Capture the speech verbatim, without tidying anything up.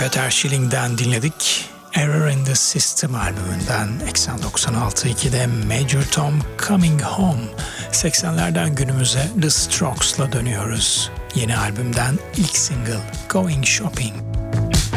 Peter Schilling'den dinledik. Error in the System albümünden seksen doksan altı ikide Major Tom Coming Home. seksenlerden günümüze The Strokes'la dönüyoruz. Yeni albümden ilk single Going Shopping.